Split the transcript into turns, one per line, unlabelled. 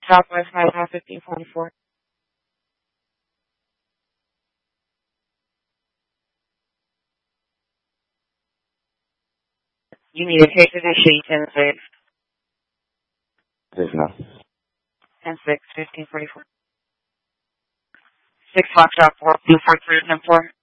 Southwest Highway 1544. You need a case of the sheet and 6.
There's no.
And 6, 1544. 6 Foxtrot 4, Blue 43 and 4.